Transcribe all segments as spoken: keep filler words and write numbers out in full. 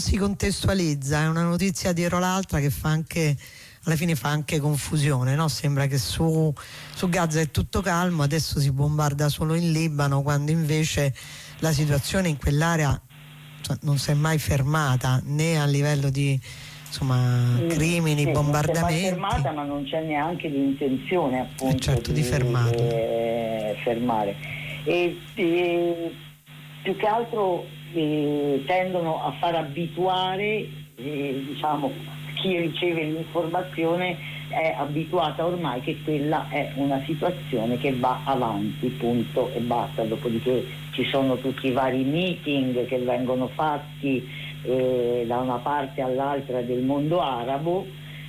si contestualizza, è una notizia dietro l'altra che fa anche, alla fine fa anche confusione, no? Sembra che su, su Gaza è tutto calmo, adesso si bombarda solo in Libano, quando invece la situazione in quell'area non si è mai fermata, né a livello di insomma crimini, sì, bombardamenti. Non si è mai fermata, ma non c'è neanche l'intenzione appunto eh certo, di, di fermarlo. eh, fermare. E, e più che altro eh, tendono a far abituare eh, diciamo chi riceve l'informazione è abituata ormai che quella è una situazione che va avanti, punto e basta. Dopodiché ci sono tutti i vari meeting che vengono fatti eh, da una parte all'altra del mondo arabo,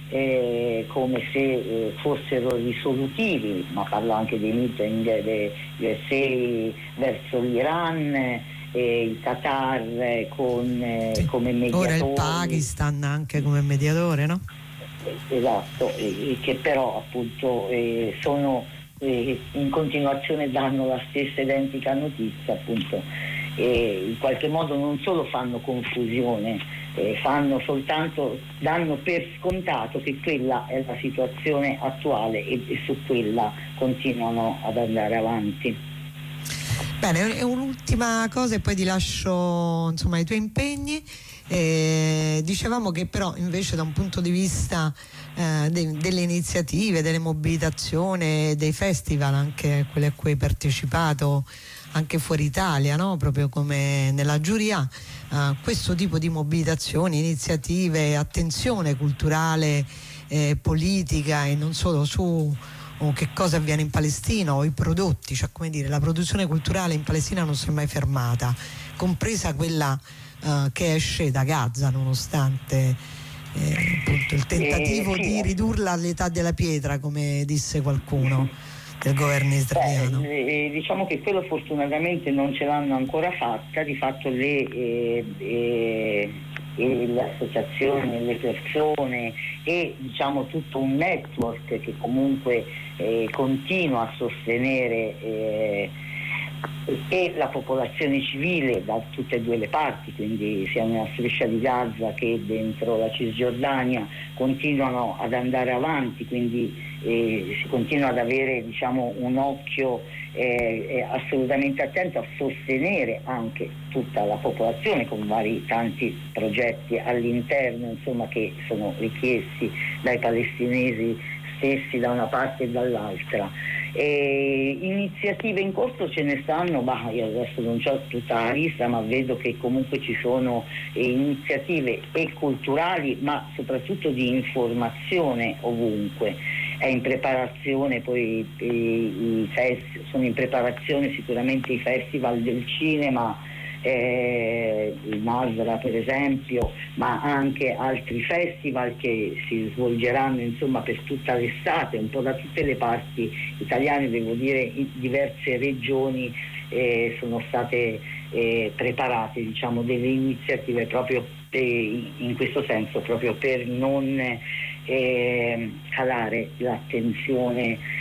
eh, come se eh, fossero risolutivi, ma parlo anche dei meeting dei U S A verso l'Iran, eh, il Qatar eh, con, eh, sì. come mediatore. Ora il Pakistan anche come mediatore, no? Esatto, eh, che però appunto eh, sono eh, in continuazione, danno la stessa identica notizia, appunto, eh, in qualche modo non solo fanno confusione, eh, fanno soltanto, danno per scontato che quella è la situazione attuale e, e su quella continuano ad andare avanti. Bene, un'ultima cosa e poi ti lascio insomma i tuoi impegni. Eh, dicevamo che però invece da un punto di vista eh, de- delle iniziative, delle mobilitazioni, dei festival, anche quelli a cui hai partecipato anche fuori Italia, no? Proprio come nella giuria, eh, questo tipo di mobilitazioni, iniziative, attenzione culturale, eh, politica e non solo su o che cosa avviene in Palestina o i prodotti, cioè come dire, la produzione culturale in Palestina non si è mai fermata, compresa quella uh, che esce da Gaza, nonostante eh, appunto il tentativo eh, sì. di ridurla all'età della pietra, come disse qualcuno del governo israeliano. Beh, eh, diciamo che quello fortunatamente non ce l'hanno ancora fatta, di fatto le eh, eh, e le associazioni, le persone e diciamo tutto un network che comunque eh, continua a sostenere eh, e la popolazione civile da tutte e due le parti, quindi sia nella striscia di Gaza che dentro la Cisgiordania, continuano ad andare avanti, quindi eh, si continua ad avere diciamo un occhio eh, assolutamente attento a sostenere anche tutta la popolazione con vari tanti progetti all'interno, insomma, che sono richiesti dai palestinesi stessi da una parte e dall'altra. E iniziative in corso ce ne stanno, bah, io adesso non ho tutta la lista, ma vedo che comunque ci sono eh, iniziative e culturali, ma soprattutto di informazione ovunque. È in preparazione poi i, i fest- sono in preparazione sicuramente i festival del cinema, eh, il Nasra per esempio, ma anche altri festival che si svolgeranno insomma per tutta l'estate, un po' da tutte le parti italiane, devo dire in diverse regioni eh, sono state eh, preparate diciamo delle iniziative proprio eh, in questo senso, proprio per non eh, calare l'attenzione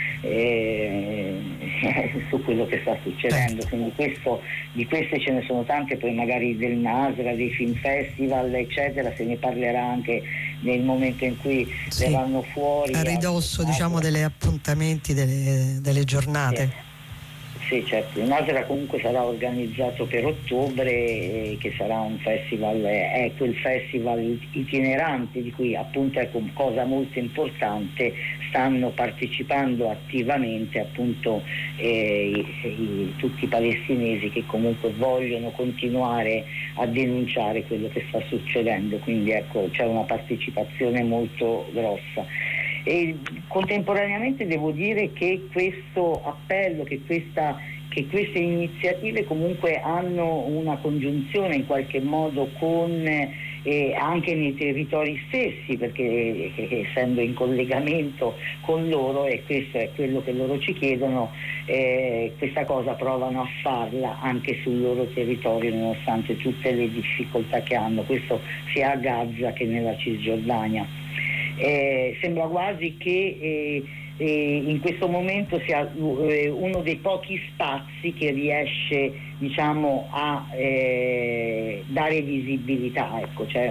Eh, su quello che sta succedendo. Quindi questo, di queste ce ne sono tante, poi magari del Nasra, dei film festival eccetera, se ne parlerà anche nel momento in cui sì, verranno fuori a ridosso diciamo degli appuntamenti delle, delle giornate. Sì. Sì, certo, il Nasra comunque sarà organizzato per ottobre, eh, che sarà un festival, è eh, quel festival itinerante di cui appunto, ecco, cosa molto importante, stanno partecipando attivamente appunto eh, i, i, tutti i palestinesi che comunque vogliono continuare a denunciare quello che sta succedendo, quindi ecco c'è una partecipazione molto grossa. E contemporaneamente devo dire che questo appello, che, questa, che queste iniziative comunque hanno una congiunzione in qualche modo con eh, anche nei territori stessi, perché eh, essendo in collegamento con loro, e questo è quello che loro ci chiedono, eh, questa cosa provano a farla anche sul loro territorio nonostante tutte le difficoltà che hanno, questo sia a Gaza che nella Cisgiordania. Eh, sembra quasi che eh, eh, in questo momento sia eh, uno dei pochi spazi che riesce diciamo a eh, dare visibilità, ecco, cioè